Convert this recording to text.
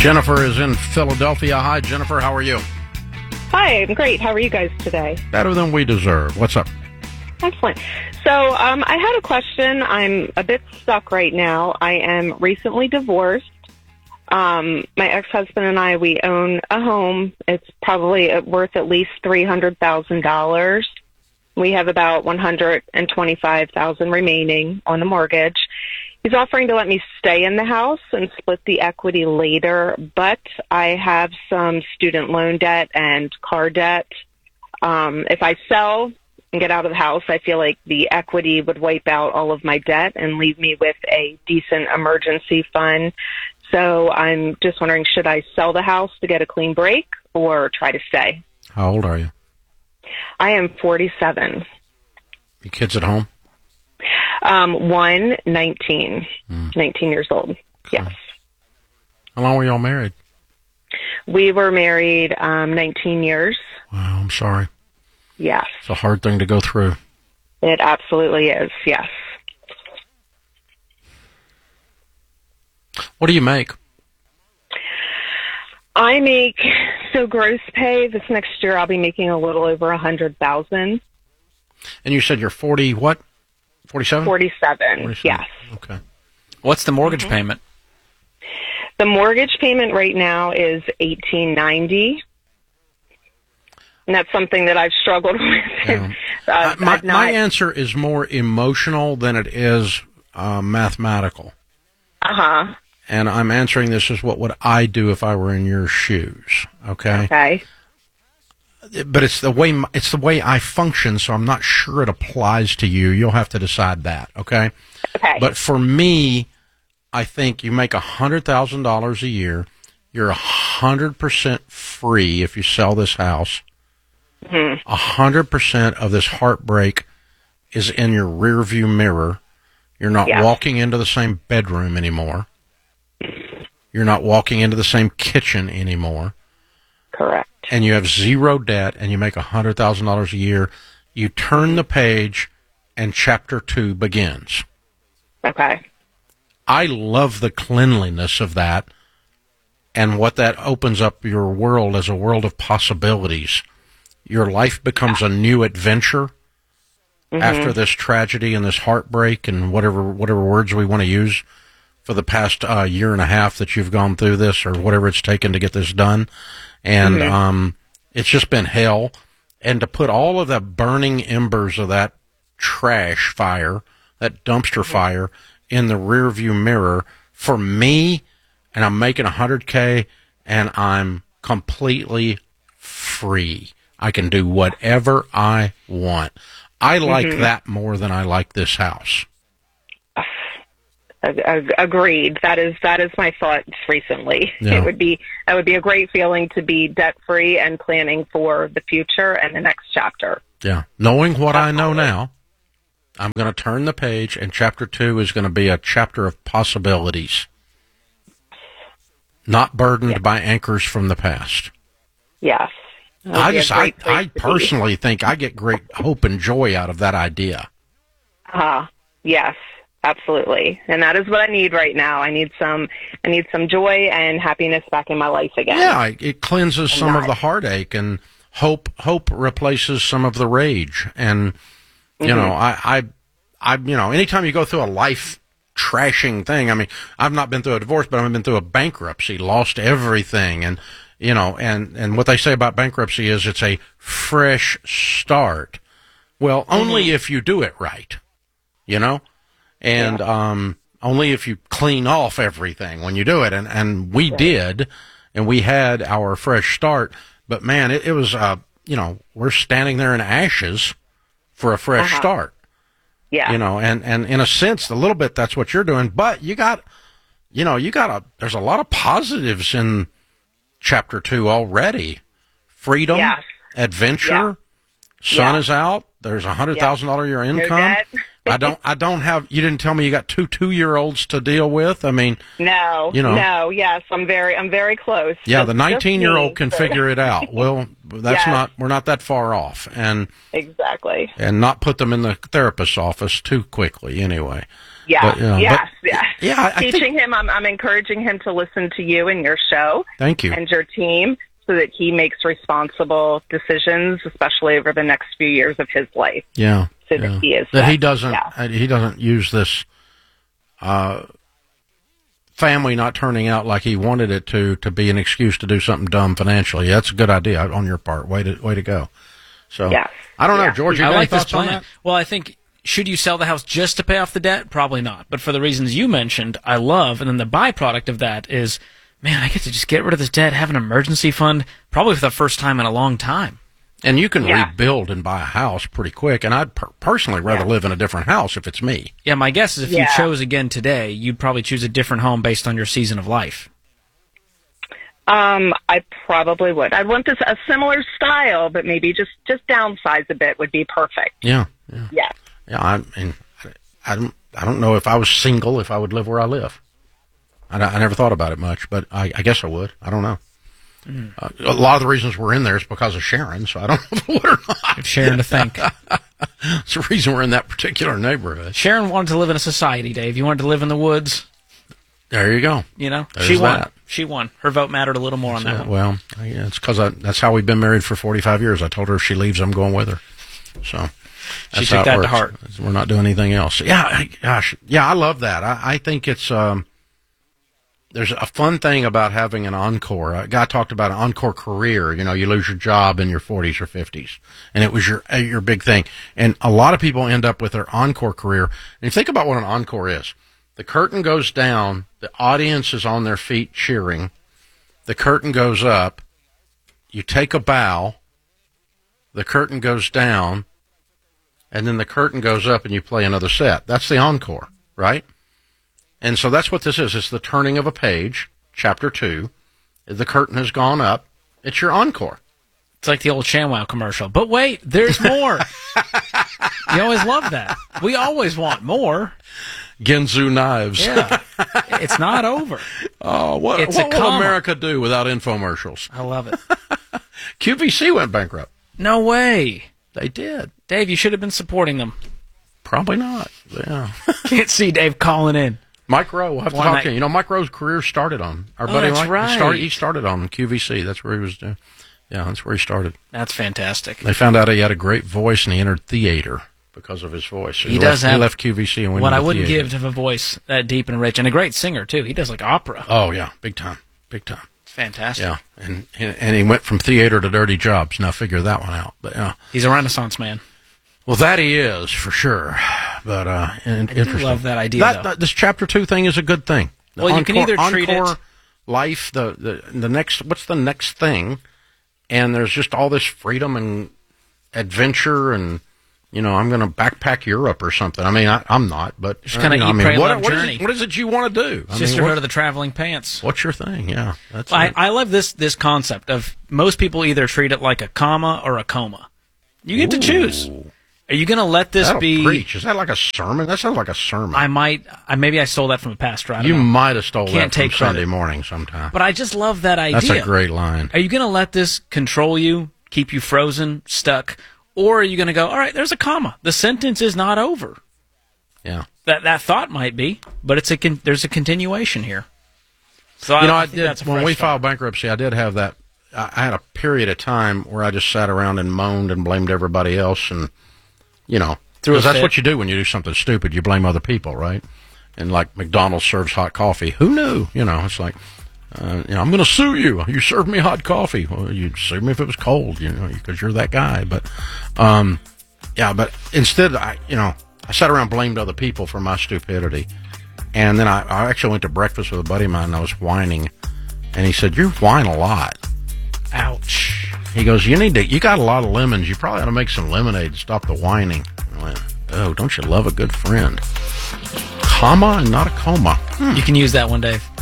Jennifer is in Philadelphia. Hi, Jennifer. How are you? Hi, I'm great. How are you guys today? Better than we deserve. What's up? Excellent. So I had a question. I'm a bit stuck right now. I am recently divorced. My ex-husband and I, we own a home. It's probably worth at least $300,000. We have about $125,000 remaining on the mortgage. He's offering to let me stay in the house and split the equity later, but I have some student loan debt and car debt. If I sell and get out of the house, I feel like the equity would wipe out all of my debt and leave me with a decent emergency fund. So I'm just wondering, should I sell the house to get a clean break or try to stay? How old are you? I am 47. Your kids at home? One, 19. 19 years old. Okay. Yes. How long were y'all married? We were married 19 years. Wow, I'm sorry. Yes. It's a hard thing to go through. It absolutely is, yes. What do you make? I make, so gross pay, this next year I'll be making a little over $100,000. And you said you're 40 what? 47? 47, yes. Okay. What's the mortgage payment? The mortgage payment right now is $1,890. And that's something that I've struggled with. Yeah. My answer is more emotional than it is mathematical. Uh-huh. And I'm answering this as what would I do if I were in your shoes, okay? Okay. But it's the way I function, so I'm not sure it applies to you. You'll have to decide that, okay? Okay. But for me, I think you make $100,000 a year. You're 100% free if you sell this house. 100% of this heartbreak is in your rearview mirror. You're not walking into the same bedroom anymore. You're not walking into the same kitchen anymore. Correct. And you have zero debt, and you make $100,000 a year. You turn the page, and chapter 2 begins. Okay. I love the cleanliness of that and what that opens up your world as a world of possibilities. Your life becomes a new adventure after this tragedy and this heartbreak and whatever words we want to use for the past year and a half that you've gone through this, or whatever it's taken to get this done. And it's just been hell. And to put all of the burning embers of that trash fire, that dumpster fire, in the rearview mirror, for me, and I'm making $100K, and I'm completely free. I can do whatever I want. I like that more than I like this house. Agreed. That is my thoughts recently. Yeah. That would be a great feeling to be debt free and planning for the future and the next chapter. Yeah. Knowing what I know now, I'm going to turn the page, and chapter 2 is going to be a chapter of possibilities, not burdened by anchors from the past. Yes. I personally think I get great hope and joy out of that idea. Yes, absolutely. And that is what I need right now. I need some joy and happiness back in my life again. Yeah, it cleanses some of the heartache, and hope replaces some of the rage. And you know, I anytime you go through a life trashing thing, I mean, I've not been through a divorce, but I've been through a bankruptcy, lost everything, and you know, and what they say about bankruptcy is it's a fresh start. Well, only if you do it right, you know, and only if you clean off everything when you do it. And we did, and we had our fresh start. But man, it was, you know, we're standing there in ashes for a fresh start. Yeah. You know, and in a sense, a little bit that's what you're doing. But there's a lot of positives in chapter 2 already. Freedom, adventure, sun is out, there's $100,000 a year income. I don't have, you didn't tell me you got two 2-year-olds to deal with. I mean, no, yes, I'm very close. Yeah, the 19-year-old can figure it out. Well, we're not that far off. And exactly. And not put them in the therapist's office too quickly anyway. Yeah. But, yeah, Yes. Yes. Yeah, I Teaching think, him, I'm encouraging him to listen to you and your show. Thank you. And your team, so that he makes responsible decisions, especially over the next few years of his life. Yeah. So that he is that set. he doesn't use this family not turning out like he wanted it to be an excuse to do something dumb financially. That's a good idea on your part. Way to go. So Yes. I don't know, George. You I got like any this thoughts on plan. that? Well, I think, should you sell the house just to pay off the debt? Probably not. But for the reasons you mentioned, I love, and then the byproduct of that is, man, I get to just get rid of this debt, have an emergency fund, probably for the first time in a long time. And you can Yeah. rebuild and buy a house pretty quick. And I'd personally rather live in a different house if it's me. Yeah, my guess is if you Yeah. chose again today, you'd probably choose a different home based on your season of life. I probably would. I'd want this a similar style, but maybe just downsize a bit would be perfect. Yeah. Yes. Yeah. I don't know if I was single if I would live where I live. I never thought about it much, but I guess I would. I don't know. A lot of the reasons we're in there is because of Sharon, so I don't know if I would or not. If Sharon to think. It's the reason we're in that particular neighborhood. Sharon wanted to live in a society, Dave. You wanted to live in the woods. There you go. You know, There's she won. that. She won. Her vote mattered a little more on that one. Well, yeah, it's because that's how we've been married for 45 years. I told her if she leaves, I'm going with her. So She that's took how it that to works. heart. We're not doing anything else. Yeah, gosh, yeah, I love that. I think it's there's a fun thing about having an encore. A guy talked about an encore career. You know, you lose your job in your 40s or 50s, and it was your big thing. And a lot of people end up with their encore career. And you think about what an encore is. The curtain goes down. The audience is on their feet cheering. The curtain goes up. You take a bow. The curtain goes down. And then the curtain goes up and you play another set. That's the encore, right? And so that's what this is. It's the turning of a page, chapter 2. The curtain has gone up. It's your encore. It's like the old ShamWow commercial. But wait, there's more. You always love that. We always want more. Ginzu knives. Yeah. It's not over. Oh, what It's a will comma. America do without infomercials? I love it. QVC went bankrupt. No way. They did. Dave, you should have been supporting them. Probably not. Yeah. Can't see Dave calling in. Mike Rowe, we'll have to One talk night- to him. You know, Mike Rowe's career started on our buddy that's Mike. right. He started on QVC. That's where he was doing. Yeah, that's where he started. That's fantastic. They found out he had a great voice, and he entered theater because of his voice. So He does have- He left QVC and went What into I wouldn't theater. give to have a voice that deep and rich, and a great singer too. He does like opera. Oh yeah, big time. It's fantastic. Yeah, and he went from theater to dirty jobs. Now figure that one out. But yeah, He's a Renaissance man. well, that he is for sure. But interesting. love that idea, though. This chapter 2 thing is a good thing. The Well, you can either treat it- encore life, the next. What's the next thing? And there's just all this freedom and adventure, and you know, I'm going to backpack Europe or something. I mean, I'm not, but Just kinda you know, eat, pray, love what journey. is it you want to do? I mean, Sisterhood of the Traveling Pants. what's your thing? Yeah, that's I, it. I love this concept of most people either treat it like a comma or a coma. You get to choose. Are you going to let this That'll be? preach. Is that like a sermon? That sounds like a sermon. Maybe I stole that from a pastor. I don't You know. might have stole Can't that from take credit. Sunday morning sometime. But I just love that idea. That's a great line. Are you going to let this control you, keep you frozen, stuck, or are you going to go, all right, there's a comma. The sentence is not over. Yeah. That thought might be, but there's a continuation here. So You know, I I think did, that's a when fresh we thought. filed bankruptcy, I did have that. I had a period of time where I just sat around and moaned and blamed everybody else, and you know, Threw a because that's fit. what you do when you do something stupid. You blame other people, right? And like McDonald's serves hot coffee. Who knew? You know, it's like, I'm going to sue you. You served me hot coffee. Well, you'd sue me if it was cold, you know, because you're that guy. But, yeah, but instead, I sat around and blamed other people for my stupidity. And then I actually went to breakfast with a buddy of mine, and I was whining. And he said, "You whine a lot." Ouch. He goes, you got a lot of lemons. You probably ought to make some lemonade to stop the whining. I went, oh, don't you love a good friend? Comma and not a coma. You can use that one, Dave.